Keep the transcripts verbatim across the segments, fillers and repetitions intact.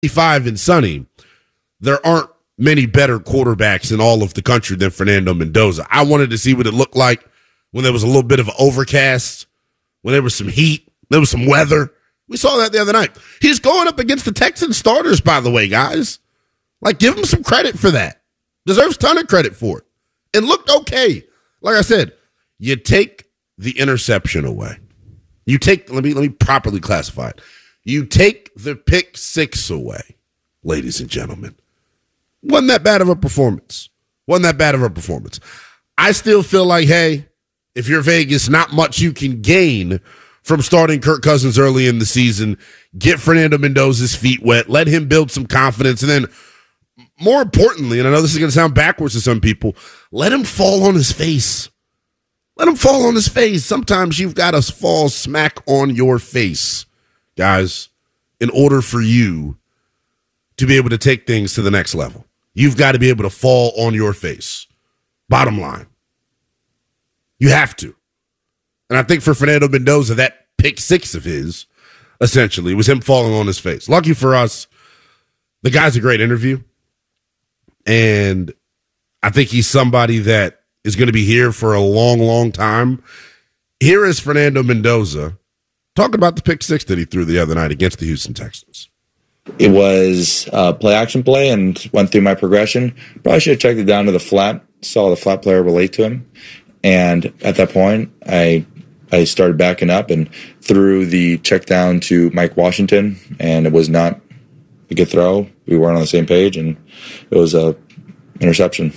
Five and sunny, there aren't many better quarterbacks in all of the country than Fernando Mendoza. I wanted to see what it looked like when there was a little bit of an overcast, when there was some heat, there was some weather. We saw that the other night. He's going up against the Texans starters, by the way, guys. Like, give him some credit for that. Deserves a ton of credit for it. And looked okay. Like I said, you take the interception away. You take, let me let me properly classify it. You take the pick six away, ladies and gentlemen. Wasn't that bad of a performance. Wasn't that bad of a performance. I still feel like, hey, if you're Vegas, not much you can gain from starting Kirk Cousins early in the season. Get Fernando Mendoza's feet wet. Let him build some confidence. And then, more importantly, and I know this is going to sound backwards to some people, let him fall on his face. Let him fall on his face. Sometimes you've got to fall smack on your face, guys, in order for you to be able to take things to the next level. You've got to be able to fall on your face. Bottom line. You have to. And I think for Fernando Mendoza, that pick six of his, essentially, was him falling on his face. Lucky for us, the guy's a great interview. And I think he's somebody that is going to be here for a long, long time. Here is Fernando Mendoza talking about the pick six that he threw the other night against the Houston Texans. It was a play action play and went through my progression. Probably should have checked it down to the flat, saw the flat player relate to him. And at that point, I I started backing up and threw the check down to Mike Washington, and it was not a good throw. We weren't on the same page, and it was a interception.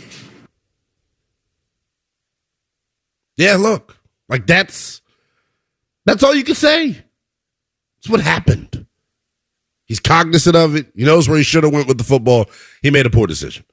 Yeah, look, like that's that's all you can say. It's what happened. He's cognizant of it. He knows where he should have went with the football. He made a poor decision.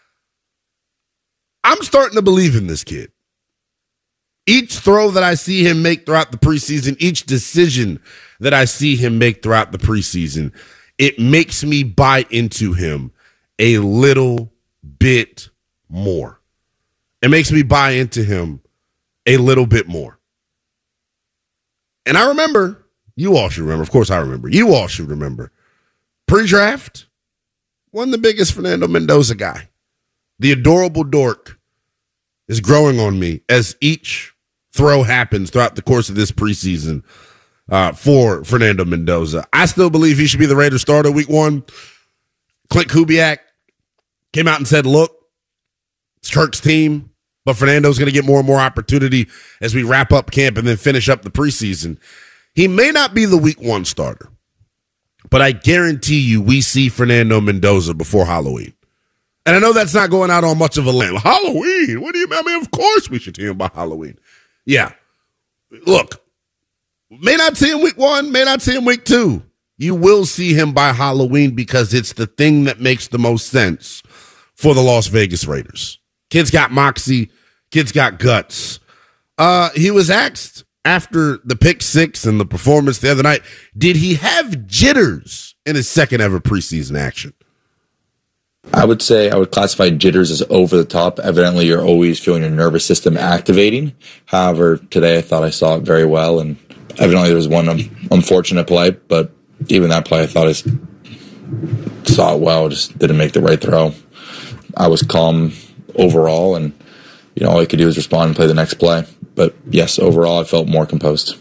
I'm starting to believe in this kid. Each throw that I see him make throughout the preseason, each decision that I see him make throughout the preseason, it makes me buy into him a little bit more. It makes me buy into him a little bit more. And I remember, you all should remember, of course I remember, you all should remember, pre-draft, wasn't the biggest Fernando Mendoza guy. The adorable dork is growing on me as each throw happens throughout the course of this preseason uh, for Fernando Mendoza. I still believe he should be the Raiders starter week one. Clint Kubiak came out and said, look, it's Kirk's team, but Fernando's going to get more and more opportunity as we wrap up camp and then finish up the preseason. He may not be the week one starter, but I guarantee you we see Fernando Mendoza before Halloween. And I know that's not going out on much of a limb. Halloween? What do you mean? I mean, of course we should see him by Halloween. Yeah. Look, may not see him week one, may not see him week two. You will see him by Halloween because it's the thing that makes the most sense for the Las Vegas Raiders. Kid's got moxie. Kid's got guts. Uh, he was asked after the pick six and the performance the other night, did he have jitters in his second ever preseason action? I would say I would classify jitters as over the top. Evidently, you're always feeling your nervous system activating. However, today I thought I saw it very well, and evidently there was one unfortunate play, but even that play I thought I saw it well, just didn't make the right throw. I was calm overall, and you know all I could do was respond and play the next play. But yes, overall I felt more composed.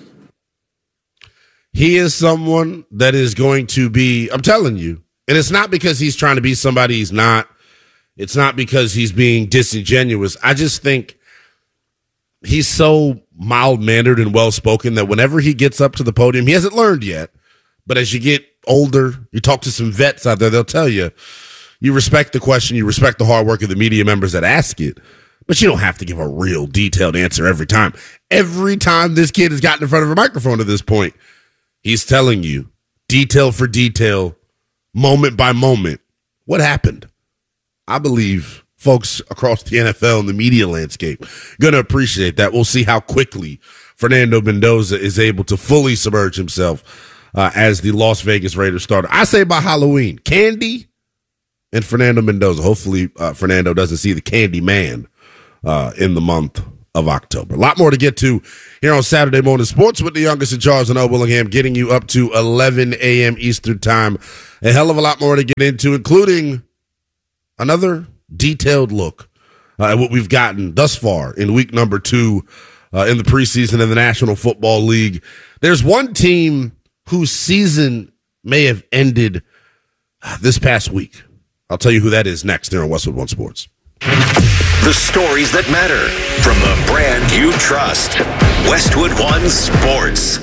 He is someone that is going to be, I'm telling you, and it's not because he's trying to be somebody he's not. It's not because he's being disingenuous. I just think he's so mild-mannered and well-spoken that whenever he gets up to the podium, he hasn't learned yet, but as you get older, you talk to some vets out there, they'll tell you, you respect the question, you respect the hard work of the media members that ask it, but you don't have to give a real detailed answer every time. Every time this kid has gotten in front of a microphone to this point, he's telling you, detail for detail, moment by moment, what happened. I believe folks across the N F L and the media landscape going to appreciate that. We'll see how quickly Fernando Mendoza is able to fully submerge himself uh, as the Las Vegas Raiders starter. I say by Halloween, Candy and Fernando Mendoza. Hopefully uh, Fernando doesn't see the Candy Man uh, in the month of October. A lot more to get to here on Saturday Morning Sports with the youngest in charge and L. Willingham, getting you up to eleven a.m. Eastern time. A hell of a lot more to get into, including another detailed look uh, at what we've gotten thus far in week number two uh, in the preseason in the National Football League. There's one team whose season may have ended uh, this past week. I'll tell you who that is next here on Westwood One Sports. The stories that matter from the brand you trust. Westwood One Sports.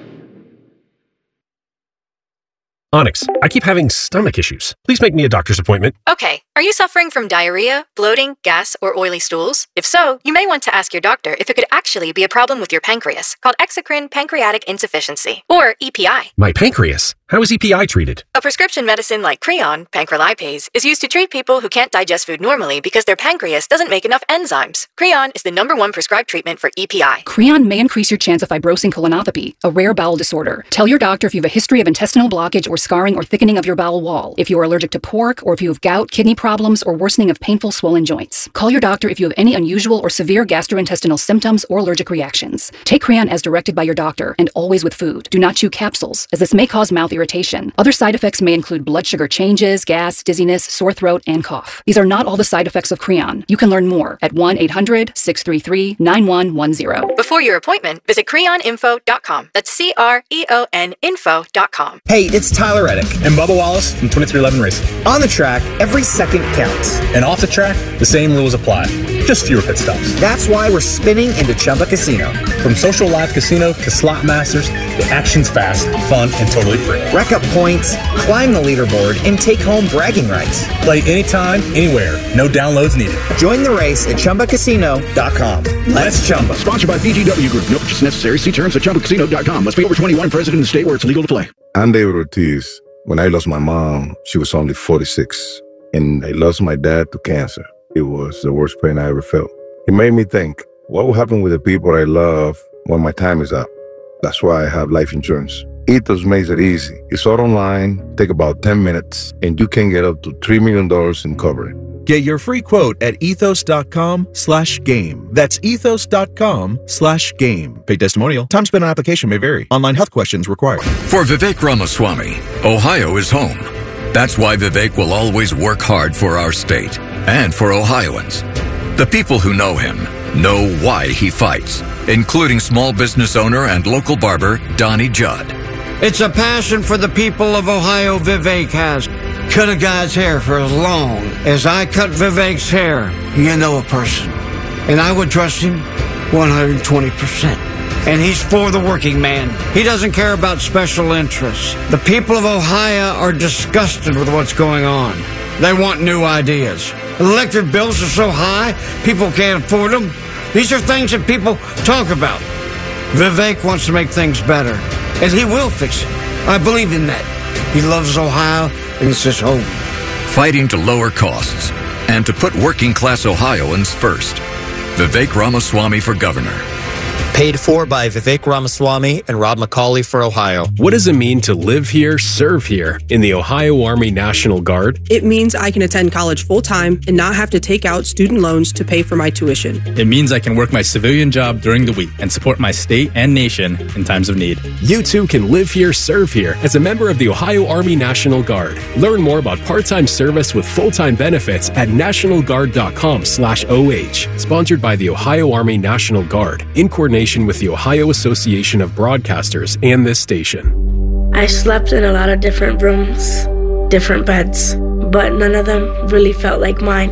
Onyx, I keep having stomach issues. Please make me a doctor's appointment. Okay, are you suffering from diarrhea, bloating, gas, or oily stools? If so, you may want to ask your doctor if it could actually be a problem with your pancreas, called exocrine pancreatic insufficiency, or E P I. My pancreas? How is E P I treated? A prescription medicine like Creon, pancrelipase, is used to treat people who can't digest food normally because their pancreas doesn't make enough enzymes. Creon is the number one prescribed treatment for E P I. Creon may increase your chance of fibrosing colonopathy, a rare bowel disorder. Tell your doctor if you have a history of intestinal blockage or scarring or thickening of your bowel wall, if you are allergic to pork, or if you have gout, kidney problems, or worsening of painful swollen joints. Call your doctor if you have any unusual or severe gastrointestinal symptoms or allergic reactions. Take Creon as directed by your doctor, and always with food. Do not chew capsules, as this may cause mouth irritation. Other side effects may include blood sugar changes, gas, dizziness, sore throat, and cough. These are not all the side effects of Creon. You can learn more at one eight hundred, six three three, nine one one zero. Before your appointment, visit creon info dot com. That's C R E O N info dot com. Hey, it's Tyler Reddick and Bubba Wallace from twenty-three eleven Racing. On the track, every second counts. And off the track, the same rules apply. Just fewer pit stops. That's why we're spinning into Chumba Casino. From social live casino to slot masters, the action's fast, fun, and totally free. Rack up points, climb the leaderboard, and take home bragging rights. Play anytime, anywhere. No downloads needed. Join the race at Chumba Casino dot com. Let's Chumba. Sponsored by V G W Group. No purchase necessary. See terms at Chumba Casino dot com. Must be over twenty-one, present in the state where it's legal to play. I'm David Ortiz. When I lost my mom, she was only forty-six. And I lost my dad to cancer. It was the worst pain I ever felt. It made me think, what will happen with the people I love when my time is up? That's why I have life insurance. Ethos makes it easy. It's all online, take about ten minutes, and you can get up to three million dollars in coverage. Get your free quote at ethos dot com slash game. That's ethos dot com slash game. Paid testimonial. Time spent on application may vary. Online health questions required. For Vivek Ramaswamy, Ohio is home. That's why Vivek will always work hard for our state and for Ohioans. The people who know him know why he fights, including small business owner and local barber Donnie Judd. It's a passion for the people of Ohio Vivek has. Cut a guy's hair for as long as I cut Vivek's hair. You know a person. And I would trust him one hundred twenty percent. And he's for the working man. He doesn't care about special interests. The people of Ohio are disgusted with what's going on. They want new ideas. Electric bills are so high, people can't afford them. These are things that people talk about. Vivek wants to make things better, and he will fix it. I believe in that. He loves Ohio, and it's his home. Fighting to lower costs and to put working-class Ohioans first. Vivek Ramaswamy for governor. Paid for by Vivek Ramaswamy and Rob McCauley for Ohio. What does it mean to live here, serve here in the Ohio Army National Guard? It means I can attend college full-time and not have to take out student loans to pay for my tuition. It means I can work my civilian job during the week and support my state and nation in times of need. You too can live here, serve here as a member of the Ohio Army National Guard. Learn more about part-time service with full-time benefits at national guard dot com slash O H. Sponsored by the Ohio Army National Guard in coordination with the Ohio Association of Broadcasters and this station. I slept in a lot of different rooms, different beds, but none of them really felt like mine.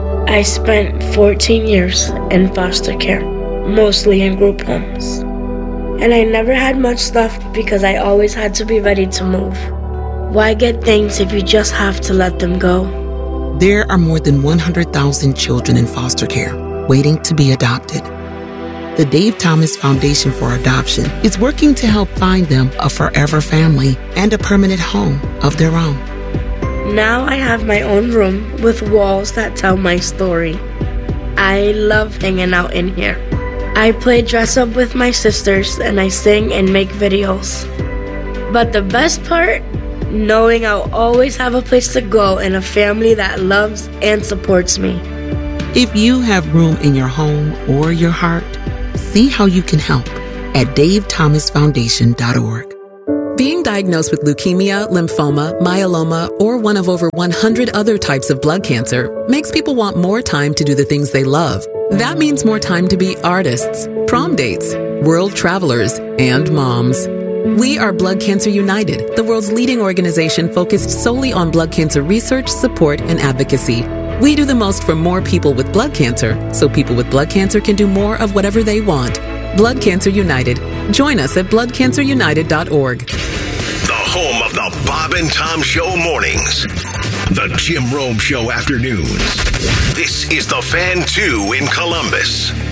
I spent fourteen years in foster care, mostly in group homes. And I never had much stuff because I always had to be ready to move. Why get things if you just have to let them go? There are more than one hundred thousand children in foster care waiting to be adopted. The Dave Thomas Foundation for Adoption is working to help find them a forever family and a permanent home of their own. Now I have my own room with walls that tell my story. I love hanging out in here. I play dress up with my sisters and I sing and make videos. But the best part? Knowing I'll always have a place to go and a family that loves and supports me. If you have room in your home or your heart, see how you can help at dave thomas foundation dot org. Being diagnosed with leukemia, lymphoma, myeloma, or one of over one hundred other types of blood cancer makes people want more time to do the things they love. That means more time to be artists, prom dates, world travelers, and moms. We are Blood Cancer United, the world's leading organization focused solely on blood cancer research, support, and advocacy. We do the most for more people with blood cancer, so people with blood cancer can do more of whatever they want. Blood Cancer United. Join us at blood cancer united dot org. The home of the Bob and Tom Show mornings. The Jim Rome Show afternoons. This is The Fan two in Columbus.